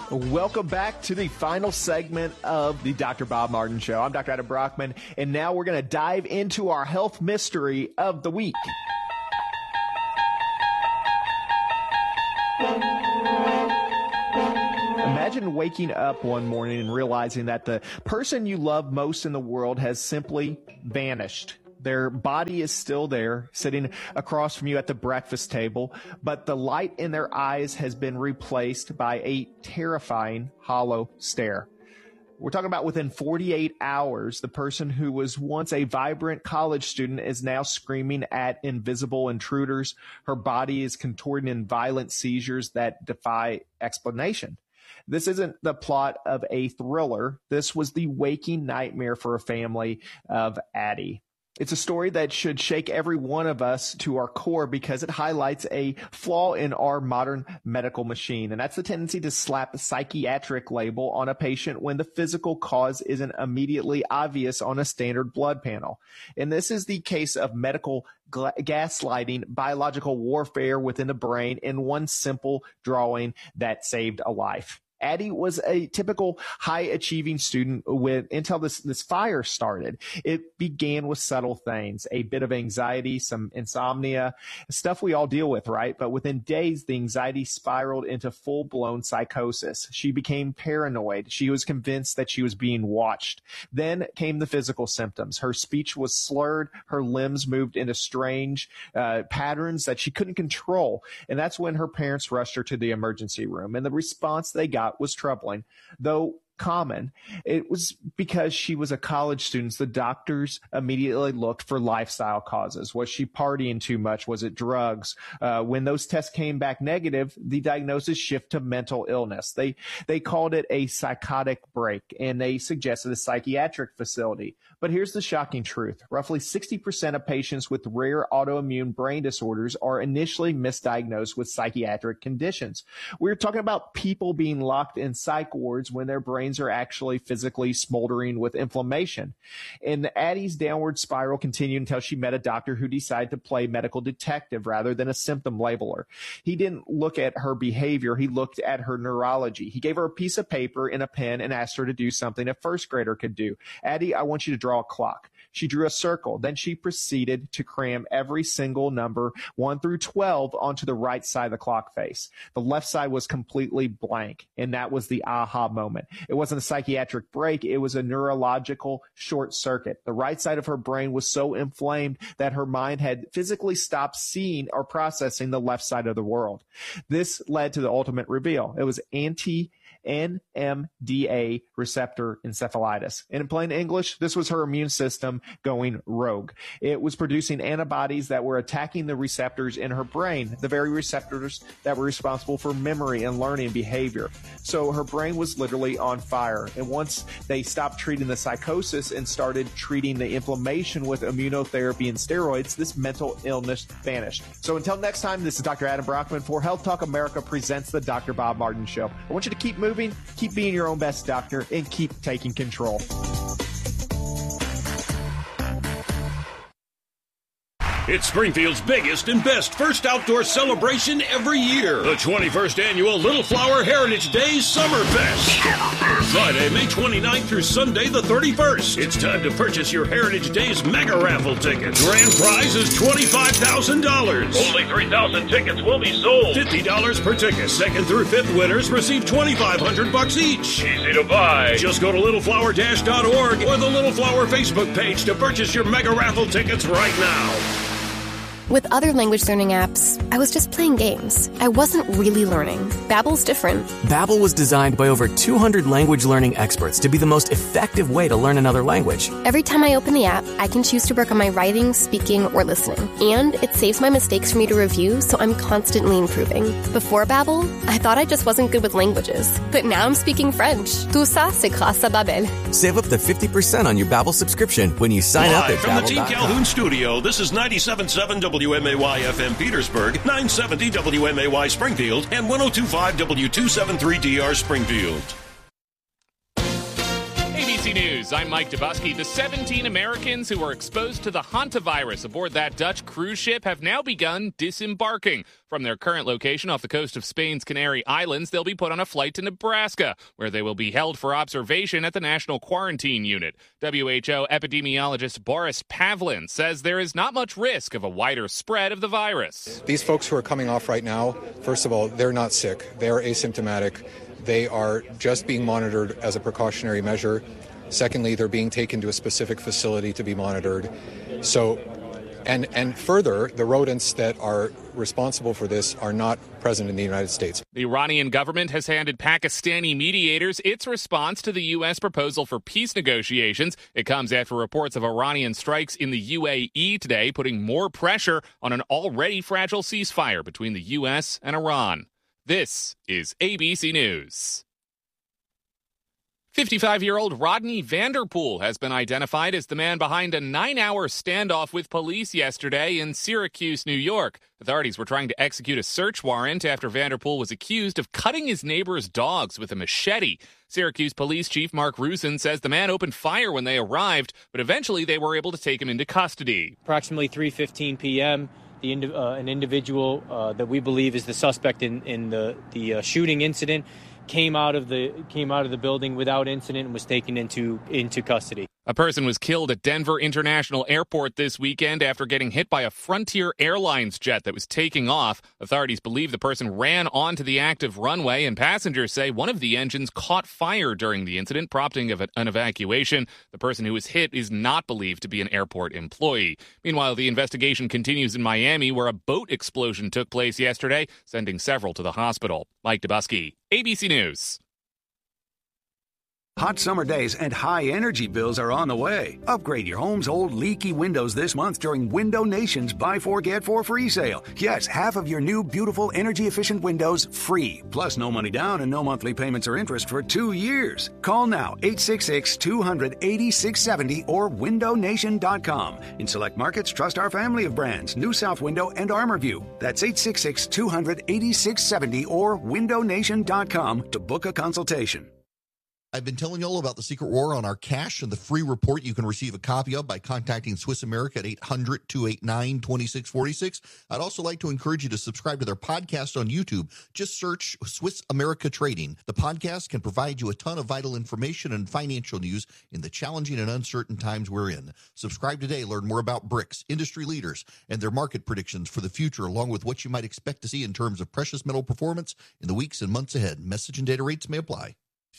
Welcome back to the final segment of the Dr. Bob Martin Show. I'm Dr. Adam Brockman, and now we're going to dive into our health mystery of the week. Imagine waking up one morning and realizing that the person you love most in the world has simply vanished. Their body is still there, sitting across from you at the breakfast table, but the light in their eyes has been replaced by a terrifying hollow stare. We're talking about within 48 hours, the person who was once a vibrant college student is now screaming at invisible intruders. Her body is contorting in violent seizures that defy explanation. This isn't the plot of a thriller. This was the waking nightmare for a family of Addie. It's a story that should shake every one of us to our core because it highlights a flaw in our modern medical machine, and that's the tendency to slap a psychiatric label on a patient when the physical cause isn't immediately obvious on a standard blood panel. And this is the case of medical gaslighting, biological warfare within the brain in one simple drawing that saved a life. Addie was a typical high-achieving student until this fire started. It began with subtle things, a bit of anxiety, some insomnia, stuff we all deal with, right? But within days, the anxiety spiraled into full-blown psychosis. She became paranoid. She was convinced that she was being watched. Then came the physical symptoms. Her speech was slurred. Her limbs moved into strange patterns that she couldn't control. And that's when her parents rushed her to the emergency room. And the response they got was troubling, though common. It was because she was a college student. The doctors immediately looked for lifestyle causes. Was she partying too much? Was it drugs? When those tests came back negative, the diagnosis shifted to mental illness. They called it a psychotic break, and they suggested a psychiatric facility. But here's the shocking truth. Roughly 60% of patients with rare autoimmune brain disorders are initially misdiagnosed with psychiatric conditions. We're talking about people being locked in psych wards when their brains are actually physically smoldering with inflammation. And Addie's downward spiral continued until she met a doctor who decided to play medical detective rather than a symptom labeler. He didn't look at her behavior. He looked at her neurology. He gave her a piece of paper and a pen and asked her to do something a first grader could do. Addie, I want you to draw a clock. She drew a circle. Then she proceeded to cram every single number 1 through 12 onto the right side of the clock face. The left side was completely blank, and that was the aha moment. It wasn't a psychiatric break. It was a neurological short circuit. The right side of her brain was so inflamed that her mind had physically stopped seeing or processing the left side of the world. This led to the ultimate reveal. It was NMDA receptor encephalitis. And in plain English, this was her immune system going rogue. It was producing antibodies that were attacking the receptors in her brain, the very receptors that were responsible for memory and learning behavior. So her brain was literally on fire. And once they stopped treating the psychosis and started treating the inflammation with immunotherapy and steroids, this mental illness vanished. So until next time, this is Dr. Adam Brockman for Health Talk America presents the Dr. Bob Martin Show. I want you to keep moving, keep being your own best doctor, and keep taking control. It's Springfield's biggest and best first outdoor celebration every year. The 21st Annual Little Flower Heritage Days Summer Fest. Friday, May 29th through Sunday, the 31st. It's time to purchase your Heritage Days mega raffle tickets. Grand prize is $25,000. Only 3,000 tickets will be sold. $50 per ticket. Second through fifth winners receive $2,500 each. Easy to buy. Just go to littleflower-.org or the Little Flower Facebook page to purchase your mega raffle tickets right now. With other language learning apps, I was just playing games. I wasn't really learning. Babbel's different. Babbel was designed by over 200 language learning experts to be the most effective way to learn another language. Every time I open the app, I can choose to work on my writing, speaking, or listening. And it saves my mistakes for me to review, so I'm constantly improving. Before Babbel, I thought I just wasn't good with languages. But now I'm speaking French. Tout ça, c'est grâce à Babbel. Save up to 50% on your Babbel subscription when you sign up at Babbel.com. From the Team Calhoun Babbel.com. studio, this is 97.7 WMAY FM Petersburg, 970 WMAY Springfield, and 102.5 W273DR Springfield. ABC ABC News, I'm Mike Dubusky. The 17 Americans who were exposed to the hantavirus aboard that Dutch cruise ship have now begun disembarking. From their current location off the coast of Spain's Canary Islands, they'll be put on a flight to Nebraska, where they will be held for observation at the National Quarantine Unit. WHO epidemiologist Boris Pavlin says there is not much risk of a wider spread of the virus. These folks who are coming off right now, first of all, they're not sick. They are asymptomatic. They are just being monitored as a precautionary measure. Secondly, they're being taken to a specific facility to be monitored. So, and further, the rodents that are responsible for this are not present in the United States. The Iranian government has handed Pakistani mediators its response to the U.S. proposal for peace negotiations. It comes after reports of Iranian strikes in the UAE today, putting more pressure on an already fragile ceasefire between the U.S. and Iran. This is ABC News. 55-year-old Rodney Vanderpool has been identified as the man behind a 9-hour standoff with police yesterday in Syracuse, New York. Authorities were trying to execute a search warrant after Vanderpool was accused of cutting his neighbor's dogs with a machete. Syracuse Police Chief Mark Rusin says the man opened fire when they arrived, but eventually they were able to take him into custody. Approximately 3:15 p.m., an individual that we believe is the suspect in the shooting incident came out of the building without incident and was taken into custody. A person was killed at Denver International Airport this weekend after getting hit by a Frontier Airlines jet that was taking off. Authorities believe the person ran onto the active runway, and passengers say one of the engines caught fire during the incident, prompting an evacuation. The person who was hit is not believed to be an airport employee. Meanwhile, the investigation continues in Miami, where a boat explosion took place yesterday, sending several to the hospital. Mike Dubusky, ABC News. Hot summer days and high energy bills are on the way. Upgrade your home's old leaky windows this month during Window Nation's Buy 4 Get 4 free sale. Yes, half of your new beautiful energy efficient windows free. Plus no money down and no monthly payments or interest for 2 years. Call now 866-200-8670 or windownation.com. In select markets, trust our family of brands, New South Window and ArmorView. That's 866-200-8670 or windownation.com to book a consultation. I've been telling you all about the Secret War on our cash and the free report you can receive a copy of by contacting Swiss America at 800-289-2646. I'd also like to encourage you to subscribe to their podcast on YouTube. Just search Swiss America Trading. The podcast can provide you a ton of vital information and financial news in the challenging and uncertain times we're in. Subscribe today. Learn more about BRICS, industry leaders, and their market predictions for the future, along with what you might expect to see in terms of precious metal performance in the weeks and months ahead. Message and data rates may apply.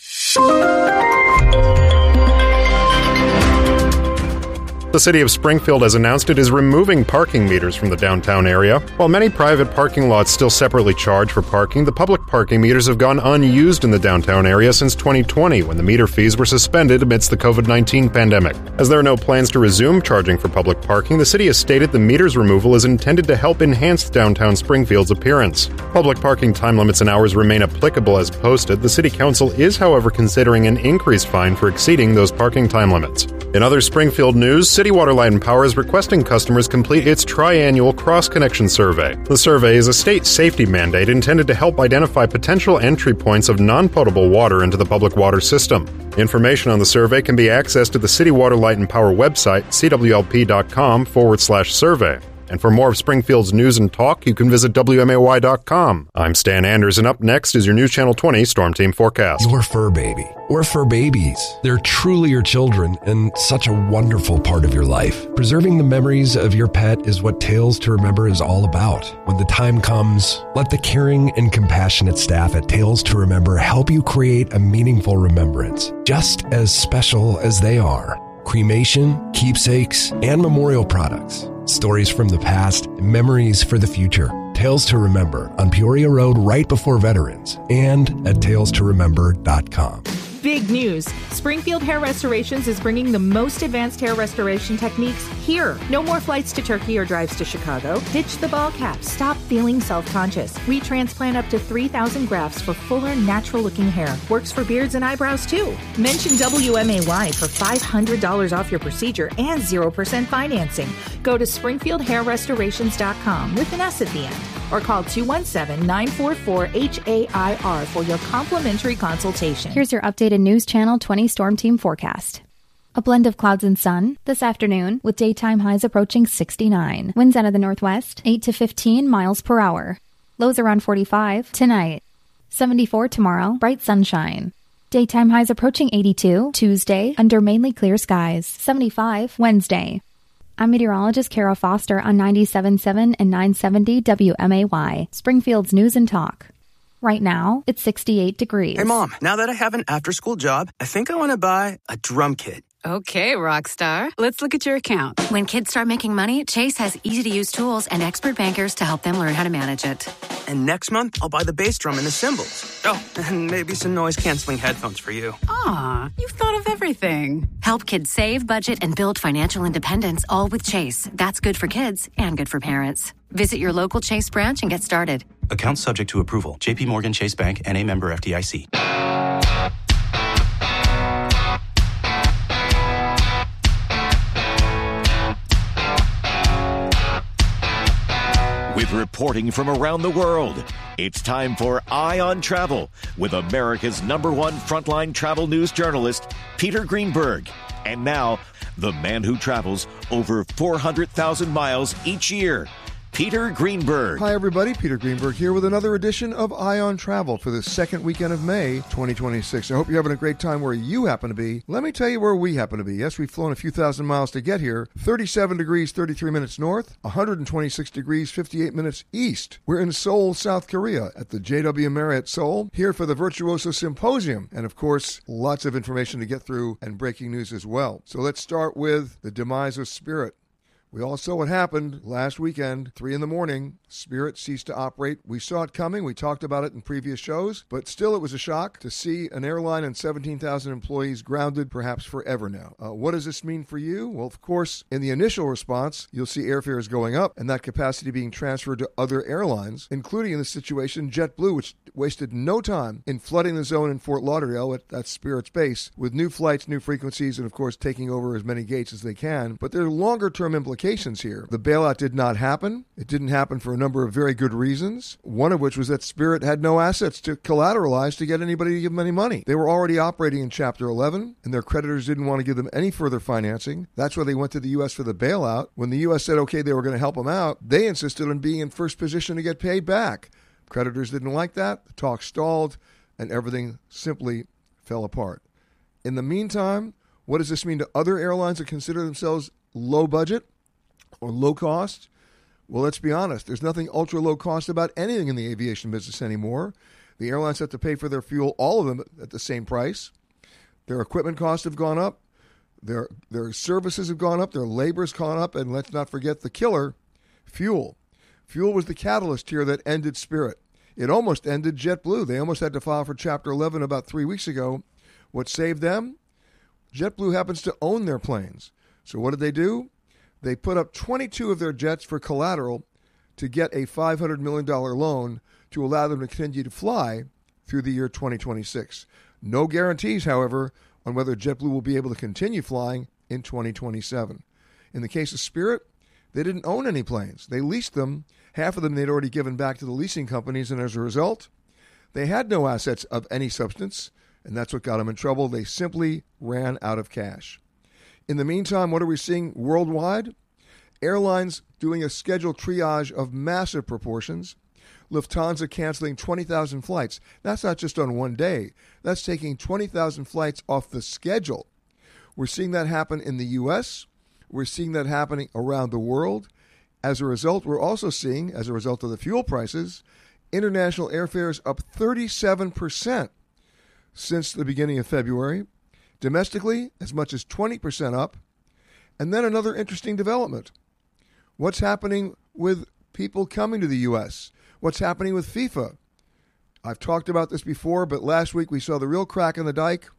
The city of Springfield has announced it is removing parking meters from the downtown area. While many private parking lots still separately charge for parking, the public parking meters have gone unused in the downtown area since 2020, when the meter fees were suspended amidst the COVID-19 pandemic. As there are no plans to resume charging for public parking, the city has stated the meters removal is intended to help enhance downtown Springfield's appearance. Public parking time limits and hours remain applicable as posted. The city council is, however, considering an increased fine for exceeding those parking time limits. In other Springfield news, City Water, Light and Power is requesting customers complete its triannual cross-connection survey. The survey is a state safety mandate intended to help identify potential entry points of non-potable water into the public water system. Information on the survey can be accessed at the City Water, Light and Power website, cwlp.com/survey. And for more of Springfield's news and talk, you can visit WMAY.com. I'm Stan Anders, and up next is your News Channel 20 Storm Team Forecast. Your fur baby, or fur babies. They're truly your children and such a wonderful part of your life. Preserving the memories of your pet is what Tales to Remember is all about. When the time comes, let the caring and compassionate staff at Tales to Remember help you create a meaningful remembrance, just as special as they are. Cremation, keepsakes, and memorial products. Stories from the past, memories for the future. Tales to Remember on Peoria Road right before Veterans and at talestoremember.com. Big news! Springfield Hair Restorations is bringing the most advanced hair restoration techniques here. No more flights to Turkey or drives to Chicago. Ditch the ball cap. Stop feeling self-conscious. We transplant up to 3,000 grafts for fuller, natural-looking hair. Works for beards and eyebrows, too. Mention WMAY for $500 off your procedure and 0% financing. Go to SpringfieldHairRestorations.com with an S at the end. or call 217-944-HAIR for your complimentary consultation. Here's your updated News Channel 20 Storm Team forecast. A blend of clouds and sun this afternoon with daytime highs approaching 69. Winds out of the northwest, 8 to 15 miles per hour. Lows around 45 tonight. 74 tomorrow, bright sunshine. Daytime highs approaching 82 Tuesday under mainly clear skies. 75 Wednesday. I'm meteorologist Kara Foster on 97.7 and 970 WMAY, Springfield's News and Talk. Right now, it's 68 degrees. Hey, Mom, now that I have an after-school job, I think I want to buy a drum kit. Okay, Rockstar. Let's look at your account. When kids start making money, Chase has easy-to-use tools and expert bankers to help them learn how to manage it. And next month, I'll buy the bass drum and the cymbals. Oh, and maybe some noise-canceling headphones for you. Aw, you've thought of everything. Help kids save, budget, and build financial independence, all with Chase. That's good for kids and good for parents. Visit your local Chase branch and get started. Account subject to approval. J.P. Morgan Chase Bank, N.A. member FDIC. With reporting from around the world, it's time for Eye on Travel with America's #1 frontline travel news journalist, Peter Greenberg. And now, the man who travels over 400,000 miles each year, Peter Greenberg. Hi, everybody. Peter Greenberg here with another edition of Eye on Travel for the second weekend of May 2026. I hope you're having a great time where you happen to be. Let me tell you where we happen to be. Yes, we've flown a few thousand miles to get here. 37 degrees, 33 minutes north, 126 degrees, 58 minutes east. We're in Seoul, South Korea at the JW Marriott Seoul, here for the Virtuoso Symposium. And of course, lots of information to get through and breaking news as well. So let's start with the demise of Spirit. We all saw what happened last weekend, 3 in the morning. Spirit ceased to operate. We saw it coming. We talked about it in previous shows, but still it was a shock to see an airline and 17,000 employees grounded perhaps forever now. What does this mean for you? Well, of course, in the initial response, you'll see airfares going up and that capacity being transferred to other airlines, including in this situation JetBlue, which wasted no time in flooding the zone in Fort Lauderdale at Spirit's base with new flights, new frequencies, and of course taking over as many gates as they can. But there are longer-term implications here. The bailout did not happen. It didn't happen for a number of very good reasons, one of which was that Spirit had no assets to collateralize to get anybody to give them any money. They were already operating in Chapter 11, and their creditors didn't want to give them any further financing. That's why they went to the U.S. for the bailout. When the U.S. said, okay, they were going to help them out, they insisted on being in first position to get paid back. Creditors didn't like that. The talk stalled, and everything simply fell apart. In the meantime, what does this mean to other airlines that consider themselves low budget or low cost? Well, let's be honest. There's nothing ultra low cost about anything in the aviation business anymore. The airlines have to pay for their fuel, all of them, at the same price. Their equipment costs have gone up. Their services have gone up. Their labor's gone up. And let's not forget the killer, fuel. Fuel was the catalyst here that ended Spirit. It almost ended JetBlue. They almost had to file for Chapter 11 about 3 weeks ago. What saved them? JetBlue happens to own their planes. So what did they do? They put up 22 of their jets for collateral to get a $500 million loan to allow them to continue to fly through the year 2026. No guarantees, however, on whether JetBlue will be able to continue flying in 2027. In the case of Spirit, they didn't own any planes. They leased them. Half of them they'd already given back to the leasing companies, and as a result, they had no assets of any substance, and that's what got them in trouble. They simply ran out of cash. In the meantime, what are we seeing worldwide? Airlines doing a scheduled triage of massive proportions. Lufthansa canceling 20,000 flights. That's not just on one day. That's taking 20,000 flights off the schedule. We're seeing that happen in the U.S., we're seeing that happening around the world. As a result, we're also seeing, as a result of the fuel prices, international airfares up 37% since the beginning of February. Domestically, as much as 20% up. And then another interesting development. What's happening with people coming to the U.S.? What's happening with FIFA? I've talked about this before, but last week we saw the real crack in the dike.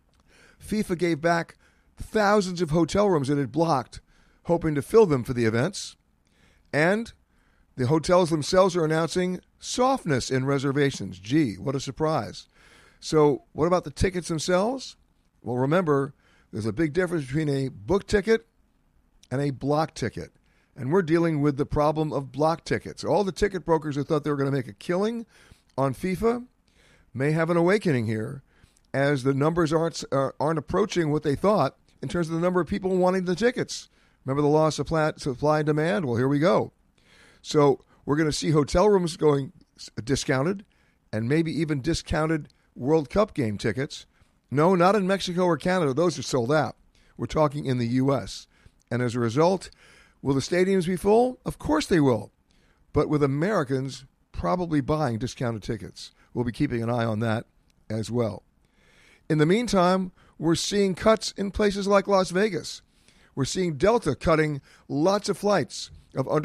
FIFA gave back thousands of hotel rooms it had blocked, hoping to fill them for the events. And the hotels themselves are announcing softness in reservations. Gee, what a surprise. So what about the tickets themselves? Well, remember, there's a big difference between a book ticket and a block ticket. And we're dealing with the problem of block tickets. All the ticket brokers who thought they were going to make a killing on FIFA may have an awakening here, as the numbers aren't approaching what they thought in terms of the number of people wanting the tickets. Remember the law of supply and demand? Well, here we go. So we're going to see hotel rooms going discounted, and maybe even discounted World Cup game tickets. No, not in Mexico or Canada. Those are sold out. We're talking in the U.S. And as a result, will the stadiums be full? Of course they will. But with Americans probably buying discounted tickets. We'll be keeping an eye on that as well. In the meantime, we're seeing cuts in places like Las Vegas. We're seeing Delta cutting lots of flights of under